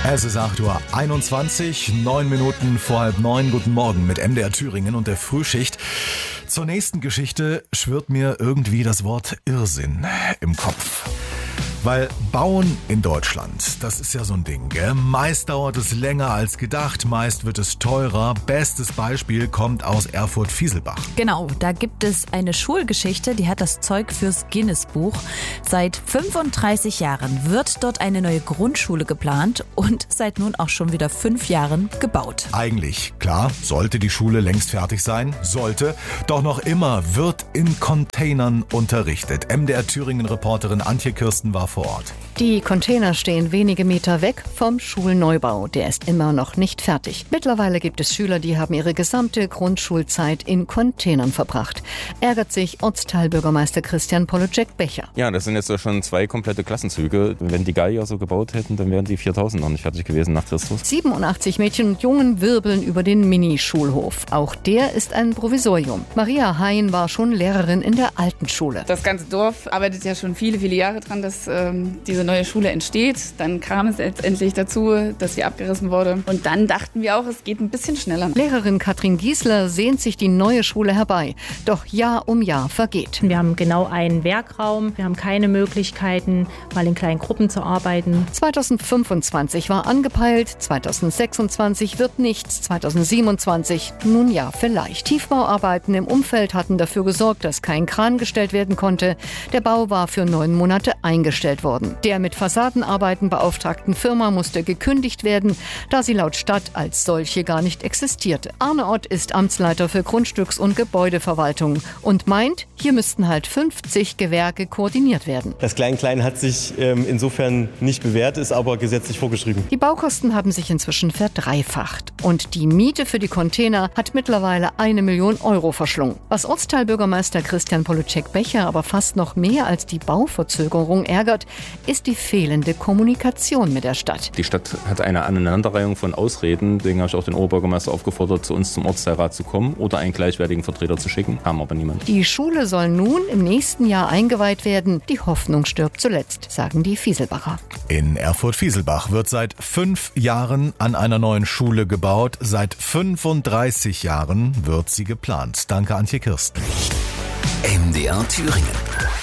Es ist 8:21 Uhr, 9 Minuten vor 8:30. Guten Morgen mit MDR Thüringen und der Frühschicht. Zur nächsten Geschichte schwirrt mir irgendwie das Wort Irrsinn im Kopf. Weil Bauen in Deutschland, das ist ja so ein Ding, gell? Meist dauert es länger als gedacht, meist wird es teurer. Bestes Beispiel kommt aus Erfurt-Fieselbach. Genau, da gibt es eine Schulgeschichte, die hat das Zeug fürs Guinness-Buch. Seit 35 Jahren wird dort eine neue Grundschule geplant und seit nun auch schon wieder 5 Jahren gebaut. Eigentlich, klar, sollte die Schule längst fertig sein, sollte, doch noch immer wird in Containern unterrichtet. MDR Thüringen-Reporterin Antje Kirsten war vor Ort. Die Container stehen wenige Meter weg vom Schulneubau. Der ist immer noch nicht fertig. Mittlerweile gibt es Schüler, die haben ihre gesamte Grundschulzeit in Containern verbracht. Ärgert sich Ortsteilbürgermeister Christian Polojek-Becher. Ja, das sind jetzt schon 2 komplette Klassenzüge. Wenn die Geier so gebaut hätten, dann wären die 4000 noch nicht fertig gewesen nach Christus. 87 Mädchen und Jungen wirbeln über den Mini-Schulhof. Auch der ist ein Provisorium. Maria Hein war schon Lehrerin in der alten Schule. Das ganze Dorf arbeitet ja schon viele, viele Jahre dran, dass diese neue Schule entsteht. Dann kam es letztendlich dazu, dass sie abgerissen wurde. Und dann dachten wir auch, es geht ein bisschen schneller. Lehrerin Katrin Giesler sehnt sich die neue Schule herbei. Doch Jahr um Jahr vergeht. Wir haben genau einen Werkraum. Wir haben keine Möglichkeiten, mal in kleinen Gruppen zu arbeiten. 2025 war angepeilt, 2026 wird nichts, 2027 nun ja vielleicht. Tiefbauarbeiten im Umfeld hatten dafür gesorgt, dass kein Kran gestellt werden konnte. Der Bau war für 9 Monate eingestellt worden. Der mit Fassadenarbeiten beauftragten Firma musste gekündigt werden, da sie laut Stadt als solche gar nicht existierte. Arne Ott ist Amtsleiter für Grundstücks- und Gebäudeverwaltung und meint, hier müssten halt 50 Gewerke koordiniert werden. Das Klein-Klein hat sich insofern nicht bewährt, ist aber gesetzlich vorgeschrieben. Die Baukosten haben sich inzwischen verdreifacht und die Miete für die Container hat mittlerweile 1 Million Euro verschlungen. Was Ortsteilbürgermeister Christian Polojek-Becher aber fast noch mehr als die Bauverzögerung ärgert, ist die fehlende Kommunikation mit der Stadt. Die Stadt hat eine Aneinanderreihung von Ausreden. Deswegen habe ich auch den Oberbürgermeister aufgefordert, zu uns zum Ortsteilrat zu kommen oder einen gleichwertigen Vertreter zu schicken. Haben aber niemand. Die Schule soll nun im nächsten Jahr eingeweiht werden. Die Hoffnung stirbt zuletzt, sagen die Fieselbacher. In Erfurt-Fieselbach wird seit 5 Jahren an einer neuen Schule gebaut. Seit 35 Jahren wird sie geplant. Danke, Antje Kirsten. MDR Thüringen.